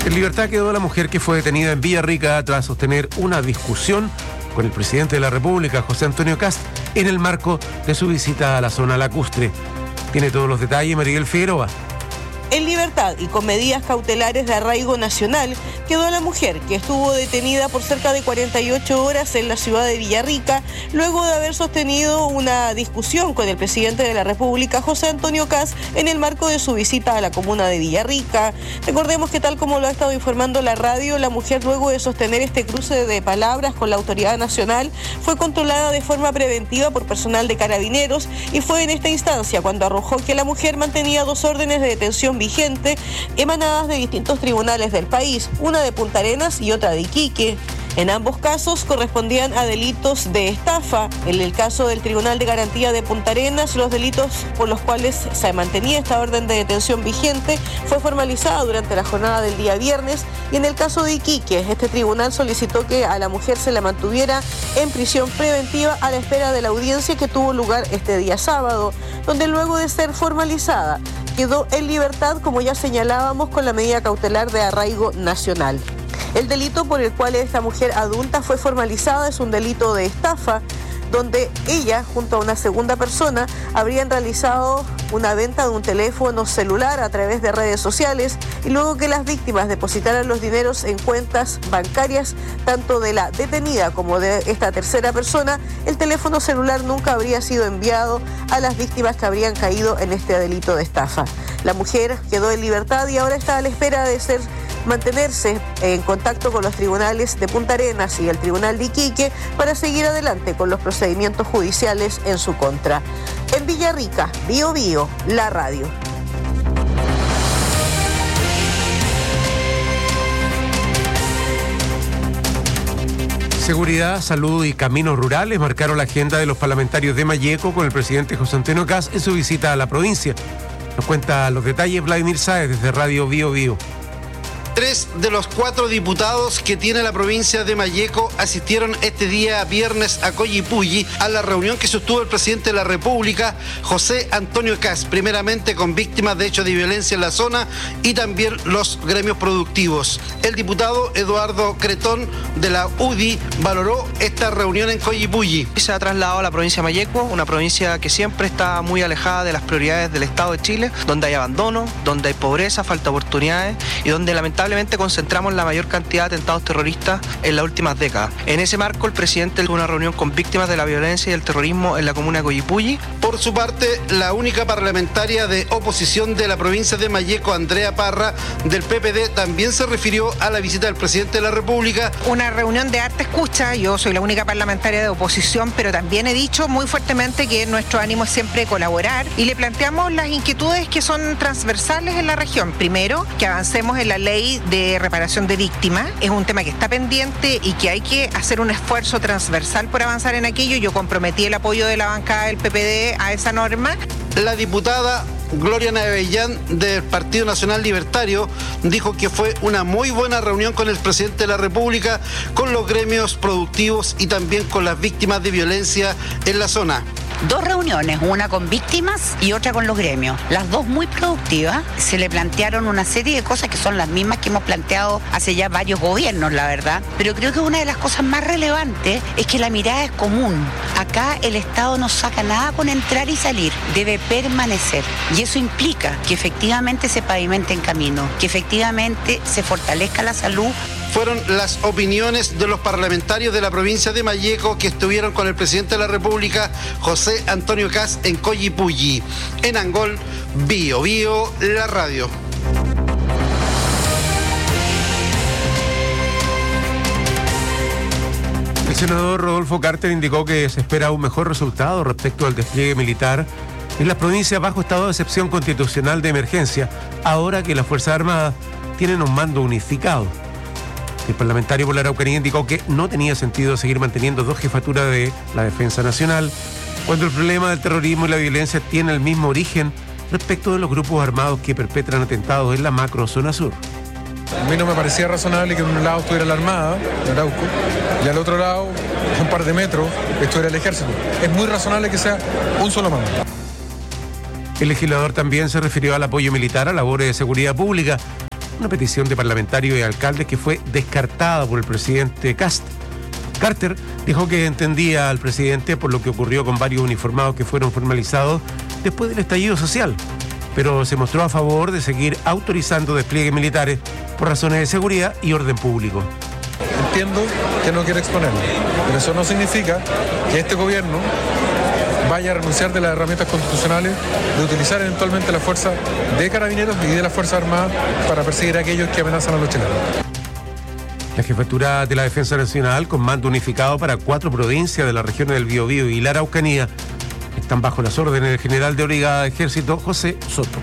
En libertad quedó la mujer que fue detenida en Villarrica tras sostener una discusión con el presidente de la República, José Antonio Kast, en el marco de su visita a la zona lacustre. Tiene todos los detalles Maribel Figueroa. En libertad y con medidas cautelares de arraigo nacional, quedó la mujer que estuvo detenida por cerca de 48 horas en la ciudad de Villarrica, luego de haber sostenido una discusión con el presidente de la República, José Antonio Kast, en el marco de su visita a la comuna de Villarrica. Recordemos que, tal como lo ha estado informando la radio, la mujer, luego de sostener este cruce de palabras con la autoridad nacional, fue controlada de forma preventiva por personal de Carabineros, y fue en esta instancia cuando arrojó que la mujer mantenía 2 órdenes de detención vigente emanadas de distintos tribunales del país, una de Punta Arenas y otra de Iquique. En ambos casos correspondían a delitos de estafa. En el caso del Tribunal de Garantía de Punta Arenas, los delitos por los cuales se mantenía esta orden de detención vigente fue formalizada durante la jornada del día viernes, y en el caso de Iquique, este tribunal solicitó que a la mujer se la mantuviera en prisión preventiva a la espera de la audiencia que tuvo lugar este día sábado, donde luego de ser formalizada quedó en libertad, como ya señalábamos, con la medida cautelar de arraigo nacional. El delito por el cual esta mujer adulta fue formalizada es un delito de estafa, donde ella, junto a una segunda persona, habrían realizado una venta de un teléfono celular a través de redes sociales, y luego que las víctimas depositaran los dineros en cuentas bancarias, tanto de la detenida como de esta tercera persona, el teléfono celular nunca habría sido enviado a las víctimas que habrían caído en este delito de estafa. La mujer quedó en libertad y ahora está a la espera de mantenerse en contacto con los tribunales de Punta Arenas y el Tribunal de Iquique para seguir adelante con los procedimientos judiciales en su contra. En Villarrica, Bío Bío, la radio. Seguridad, salud y caminos rurales marcaron la agenda de los parlamentarios de Malleco con el presidente José Antonio Kast en su visita a la provincia. Nos cuenta los detalles Vladimir Sáez desde Radio Bío Bío. 3 de los 4 diputados que tiene la provincia de Malleco asistieron este día viernes a Coyipulli a la reunión que sostuvo el presidente de la República, José Antonio Kast, primeramente con víctimas de hechos de violencia en la zona y también los gremios productivos. El diputado Eduardo Cretón de la UDI valoró esta reunión en Coyipulli. Se ha trasladado a la provincia de Malleco, una provincia que siempre está muy alejada de las prioridades del Estado de Chile, donde hay abandono, donde hay pobreza, falta de oportunidades y donde lamentablemente concentramos la mayor cantidad de atentados terroristas en las últimas décadas. En ese marco, el presidente tuvo una reunión con víctimas de la violencia y el terrorismo en la comuna de Coyipulli. Por su parte, la única parlamentaria de oposición de la provincia de Malleco, Andrea Parra, del PPD, también se refirió a la visita del presidente de la República. Una reunión de harta escucha. Yo soy la única parlamentaria de oposición, pero también he dicho muy fuertemente que nuestro ánimo es siempre colaborar, y le planteamos las inquietudes que son transversales en la región. Primero, que avancemos en la ley de reparación de víctimas. Es un tema que está pendiente y que hay que hacer un esfuerzo transversal por avanzar en aquello. Yo comprometí el apoyo de la bancada del PPD a esa norma. La diputada Gloria Navellán del Partido Nacional Libertario dijo que fue una muy buena reunión con el presidente de la República, con los gremios productivos y también con las víctimas de violencia en la zona. 2 reuniones, una con víctimas y otra con los gremios. Las 2 muy productivas. Se le plantearon una serie de cosas que son las mismas que hemos planteado hace ya varios gobiernos, la verdad. Pero creo que una de las cosas más relevantes es que la mirada es común. Acá el Estado no saca nada con entrar y salir. Debe permanecer. Y eso implica que efectivamente se pavimenten caminos, que efectivamente se fortalezca la salud. Fueron las opiniones de los parlamentarios de la provincia de Malleco que estuvieron con el presidente de la República, José Antonio Kast, en Coyipulli. En Angol, Bío Bío, la radio. El senador Rodolfo Carter indicó que se espera un mejor resultado respecto al despliegue militar en las provincias bajo estado de excepción constitucional de emergencia, ahora que las Fuerzas Armadas tienen un mando unificado. El parlamentario por la Araucanía indicó que no tenía sentido seguir manteniendo 2 jefaturas de la Defensa Nacional cuando el problema del terrorismo y la violencia tiene el mismo origen respecto de los grupos armados que perpetran atentados en la macro zona sur. A mí no me parecía razonable que en un lado estuviera la Armada, en Arauco, y al otro lado, a un par de metros, estuviera el Ejército. Es muy razonable que sea un solo mando. El legislador también se refirió al apoyo militar a labores de seguridad pública, una petición de parlamentarios y alcaldes que fue descartada por el presidente Carter dijo que entendía al presidente por lo que ocurrió con varios uniformados que fueron formalizados después del estallido social, pero se mostró a favor de seguir autorizando despliegues militares por razones de seguridad y orden público. Entiendo que no quiere exponerlo, pero eso no significa que este gobierno vaya a renunciar de las herramientas constitucionales de utilizar eventualmente la fuerza de Carabineros y de las Fuerzas Armadas para perseguir a aquellos que amenazan a los chilenos. La Jefatura de la Defensa Nacional, con mando unificado para 4 provincias de las regiones del Biobío y la Araucanía, están bajo las órdenes del general de brigada de Ejército, José Soto.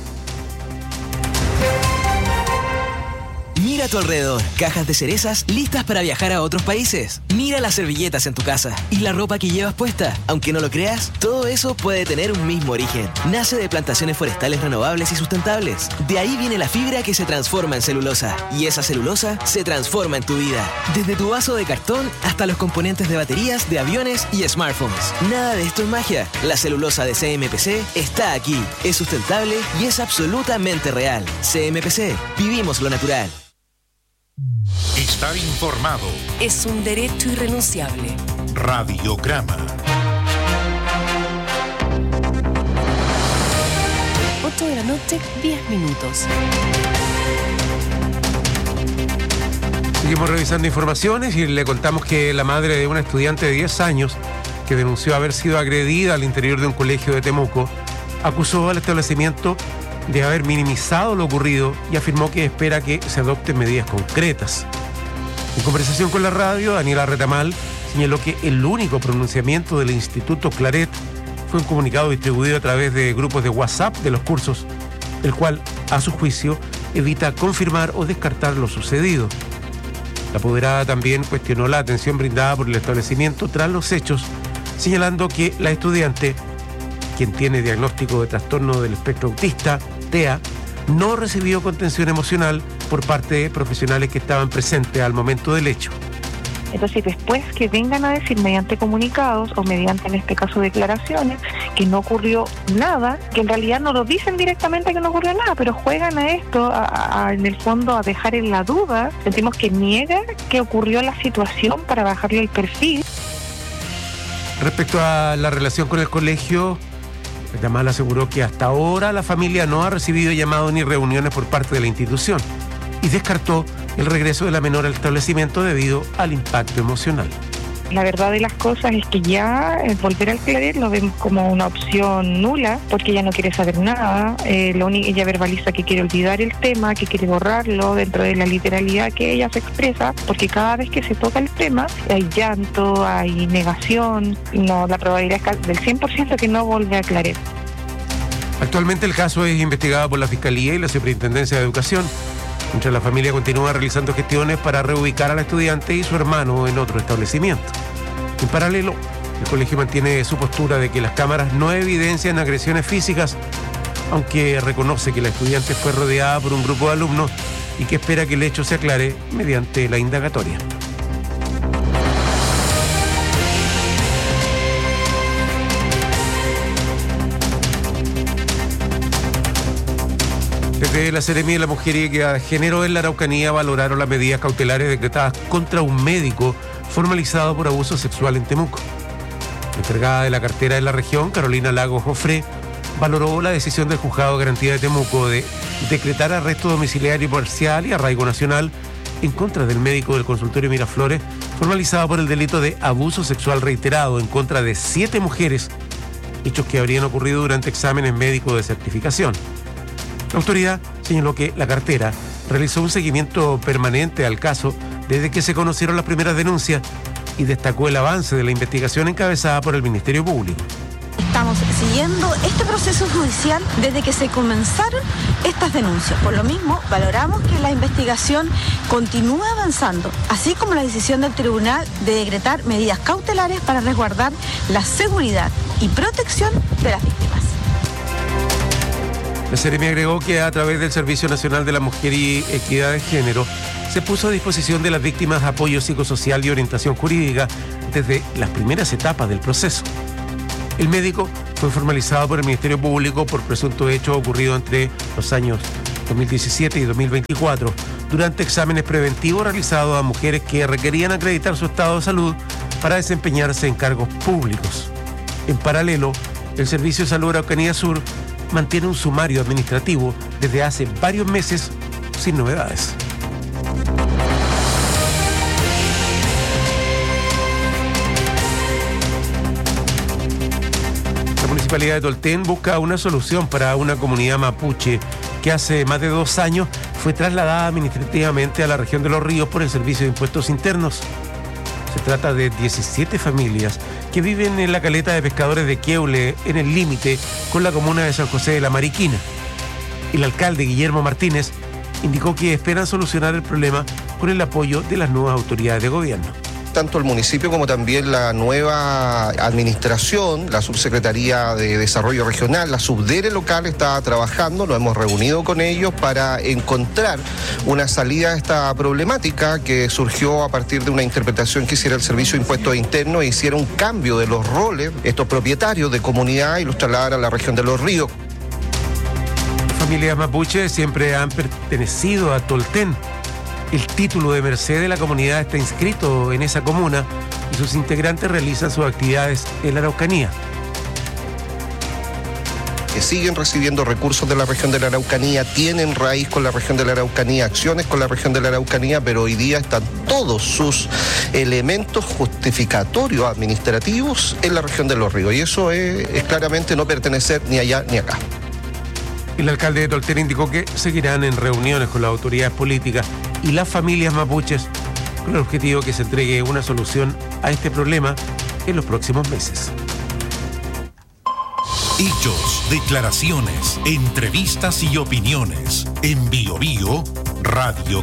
Mira a tu alrededor, cajas de cerezas listas para viajar a otros países. Mira las servilletas en tu casa y la ropa que llevas puesta. Aunque no lo creas, todo eso puede tener un mismo origen. Nace de plantaciones forestales renovables y sustentables. De ahí viene la fibra que se transforma en celulosa. Y esa celulosa se transforma en tu vida. Desde tu vaso de cartón hasta los componentes de baterías, de aviones y smartphones. Nada de esto es magia. La celulosa de CMPC está aquí. Es sustentable y es absolutamente real. CMPC. Vivimos lo natural. Estar informado es un derecho irrenunciable. Radiograma. 8 de la noche, 10 minutos. Seguimos revisando informaciones y le contamos que la madre de una estudiante de 10 años que denunció haber sido agredida al interior de un colegio de Temuco acusó al establecimiento de haber minimizado lo ocurrido y afirmó que espera que se adopten medidas concretas. En conversación con la radio, Daniela Retamal señaló que el único pronunciamiento del Instituto Claret fue un comunicado distribuido a través de grupos de WhatsApp de los cursos, el cual, a su juicio, evita confirmar o descartar lo sucedido. La apoderada también cuestionó la atención brindada por el establecimiento tras los hechos, señalando que la estudiante, quien tiene diagnóstico de trastorno del espectro autista, TEA, no recibió contención emocional por parte de profesionales que estaban presentes al momento del hecho. Entonces, después que vengan a decir mediante comunicados o mediante, en este caso, declaraciones, que no ocurrió nada, que en realidad no lo dicen directamente que no ocurrió nada, pero juegan a esto, en el fondo, a dejar en la duda, sentimos que niega que ocurrió la situación para bajarle el perfil. Respecto a la relación con el colegio, Retamal aseguró que hasta ahora la familia no ha recibido llamados ni reuniones por parte de la institución y descartó el regreso de la menor al establecimiento debido al impacto emocional. La verdad de las cosas es que ya volver al Claret lo vemos como una opción nula, porque ella no quiere saber nada. Ella verbaliza que quiere olvidar el tema, que quiere borrarlo dentro de la literalidad que ella se expresa, porque cada vez que se toca el tema hay llanto, hay negación. No, la probabilidad es del 100% que no vuelve a Claret. Actualmente el caso es investigado por la Fiscalía y la Superintendencia de Educación, mientras la familia continúa realizando gestiones para reubicar a la estudiante y su hermano en otro establecimiento. En paralelo, el colegio mantiene su postura de que las cámaras no evidencian agresiones físicas, aunque reconoce que la estudiante fue rodeada por un grupo de alumnos y que espera que el hecho se aclare mediante la indagatoria. Desde la Seremía de la Mujer y Equidad de Género en la Araucanía valoraron las medidas cautelares decretadas contra un médico formalizado por abuso sexual en Temuco. La encargada de la cartera de la región, Carolina Lagos Jofré, valoró la decisión del Juzgado de Garantía de Temuco de decretar arresto domiciliario parcial y arraigo nacional en contra del médico del consultorio Miraflores, formalizado por el delito de abuso sexual reiterado en contra de 7 mujeres, hechos que habrían ocurrido durante exámenes médicos de certificación. La autoridad señaló que la cartera realizó un seguimiento permanente al caso desde que se conocieron las primeras denuncias y destacó el avance de la investigación encabezada por el Ministerio Público. Estamos siguiendo este proceso judicial desde que se comenzaron estas denuncias. Por lo mismo, valoramos que la investigación continúe avanzando, así como la decisión del tribunal de decretar medidas cautelares para resguardar la seguridad y protección de las víctimas. La Seremi agregó que a través del Servicio Nacional de la Mujer y Equidad de Género se puso a disposición de las víctimas apoyo psicosocial y orientación jurídica desde las primeras etapas del proceso. El médico fue formalizado por el Ministerio Público por presunto hecho ocurrido entre los años 2017 y 2024, durante exámenes preventivos realizados a mujeres que requerían acreditar su estado de salud para desempeñarse en cargos públicos. En paralelo, el Servicio de Salud Araucanía Sur mantiene un sumario administrativo desde hace varios meses sin novedades. La Municipalidad de Tolten busca una solución para una comunidad mapuche que hace más de 2 años fue trasladada administrativamente a la región de Los Ríos por el Servicio de Impuestos Internos. Se trata de 17 familias que viven en la caleta de pescadores de Queule, en el límite con la comuna de San José de la Mariquina. El alcalde Guillermo Martínez indicó que esperan solucionar el problema con el apoyo de las nuevas autoridades de gobierno. Tanto el municipio como también la nueva administración, la Subsecretaría de Desarrollo Regional, la Subdere local está trabajando, nos hemos reunido con ellos para encontrar una salida a esta problemática que surgió a partir de una interpretación que hiciera el Servicio de Impuestos Internos e hiciera un cambio de los roles, estos propietarios de comunidad, y los trasladara a la región de Los Ríos. Las familias mapuche siempre han pertenecido a Tolten. El título de merced de la comunidad está inscrito en esa comuna y sus integrantes realizan sus actividades en la Araucanía. Que siguen recibiendo recursos de la región de la Araucanía, tienen raíz con la región de la Araucanía, acciones con la región de la Araucanía, pero hoy día están todos sus elementos justificatorios administrativos en la región de Los Ríos. Y eso es claramente no pertenecer ni allá ni acá. El alcalde de Tolten indicó que seguirán en reuniones con las autoridades políticas y las familias mapuches con el objetivo de que se entregue una solución a este problema en los próximos meses. Hechos, declaraciones, entrevistas y opiniones. En Bio Bio Radio